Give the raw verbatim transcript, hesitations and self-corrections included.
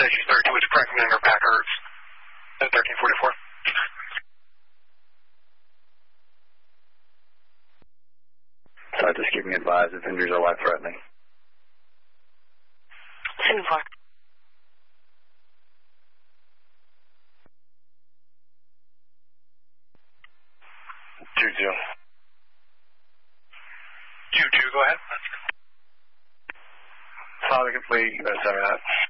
says she's thirty-two, it's crackling her back hurts. thirteen forty-four. So just keep me advised if injuries are life-threatening. ten four. two two. two two, go ahead. Father complete, that's all right.